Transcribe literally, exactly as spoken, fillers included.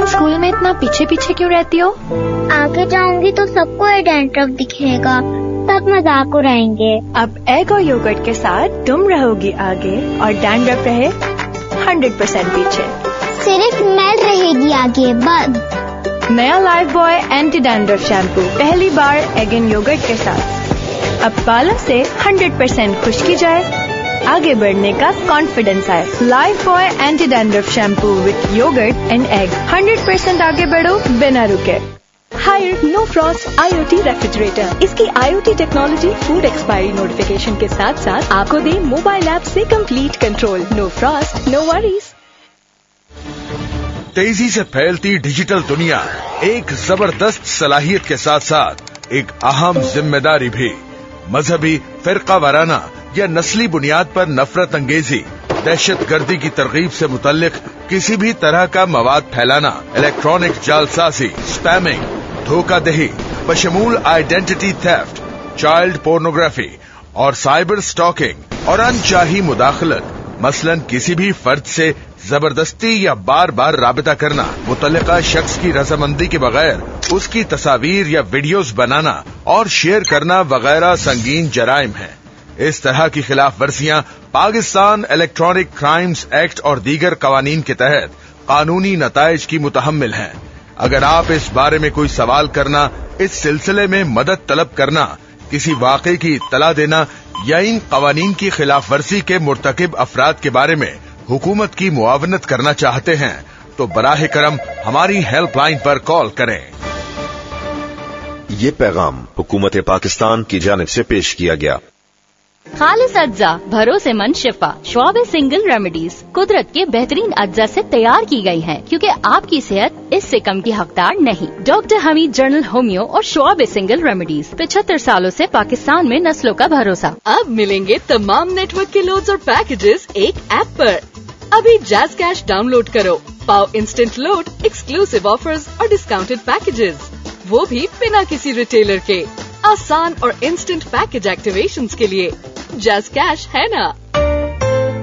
तुम स्कूल में इतना पीछे पीछे क्यों रहती हो? आगे जाऊंगी तो सबको ये डैंड्रफ दिखेगा, सब मजाक उड़ाएंगे। अब एग और योगर्ट के साथ तुम रहोगी आगे और डैंड्रफ रहे हंड्रेड परसेंट पीछे। सिर्फ स्मेल रहेगी आगे बस। नया life boy anti dandruff shampoo पहली बार एग एंड योगर्ट के साथ। अब बालों से हंड्रेड परसेंट खुश्की जाए, आगे बढ़ने का कॉन्फिडेंस आए। Life boy anti dandruff shampoo with yogurt and egg, hundred percent आगे बढ़ो बिना रुके। Higher no Frost IoT refrigerator. इसकी IoT technology food expiry notification के साथ साथ आपको दे मोबाइल ऐप से complete control. No Frost no worries. तेजी से फैलती डिजिटल दुनिया एक जबरदस्त सलाहियत के साथ साथ एक अहम जिम्मेदारी भी। मजहबी, फिरका वाराना या नस्ली बुनियाद पर नफरत अंगेजी, दहशत गर्दी की तरगीब से मुतल्लिक किसी भी तरह का मवाद फैलाना, इलेक्ट्रॉनिक जालसाजी, spamming, धोखाधही, बशमूल identity theft, child pornography और साइबर स्टॉकिंग और अनचाही मुदाखलत, मसलन किसी भी फर्द से जबरदस्ती या बार बार राबिता करना, मुतल्लिका शख्स की रजामंदी के बगैर उसकी तस्वीर या वीडियोस बनाना और शेयर करना वगैरह संगीन जराइम हैं। इस तरह की खिलाफ वर्जियां पाकिस्तान इलेक्ट्रॉनिक क्राइम्स एक्ट और दीगर कवानीन के तहत कानूनी नताइज की मुतहम्मिल हैं। अगर आप इस बारे में कोई सवाल करना, इस सिलसिले में मदद तलब करना, किसी वाक़े की इत्तला देना या इन कवानीन की खिलाफ वर्जी के मुर्तकिब अफराद के बारे में हुकूमत की मुआवनत करना चाहते हैं तो बराह करम हमारी हेल्पलाइन पर कॉल करें। ये पैगाम हुकूमत पाकिस्तान की जानिब से पेश किया गया। खालिस अज्जा, भरोसेमंद शिफा, श्वाब सिंगल रेमेडीज कुदरत के बेहतरीन अज्जा से तैयार की गई हैं, क्योंकि आपकी सेहत इससे कम की हकदार नहीं। डॉक्टर हमीद जर्नल होम्यो और श्वाब सिंगल रेमेडीज, पचहत्तर सालों से पाकिस्तान में नस्लों का भरोसा। अब मिलेंगे तमाम नेटवर्क के लोड्स और पैकेजेस एक ऐप पर। अभी जैज कैश डाउनलोड करो, पाओ इंस्टेंट लोड, एक्सक्लूसिव ऑफर्स और डिस्काउंटेड पैकेजेस, वो भी बिना किसी रिटेलर के। आसान और इंस्टेंट पैकेज एक्टिवेशंस के लिए जैज कैश है ना।